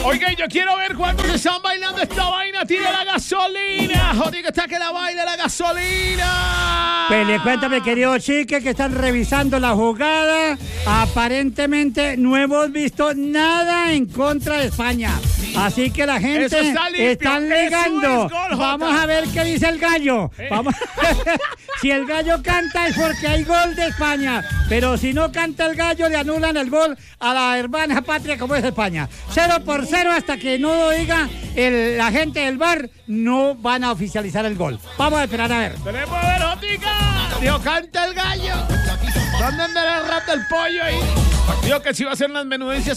Oiga, yo quiero ver cuántos están bailando esta vaina. Tire la gasolina. Joder, está que la baila la gasolina. Pues le cuento, mi querido Chique, que están revisando la jugada. Aparentemente no hemos visto nada en contra de España. Así que la gente está ligando. Es gol, vamos a ver qué dice el gallo. Vamos. Si el gallo canta es porque hay gol de España. Pero si no canta el gallo, le anulan el gol a la hermana patria como es España. 0-0 hasta que no lo diga la gente del VAR, no van a oficializar el gol. Vamos a esperar a ver. Tenemos a ver, Jotica. Dios, canta el gallo. ¿Dónde andará el rap del pollo ahí? Digo que si va a ser las menudencias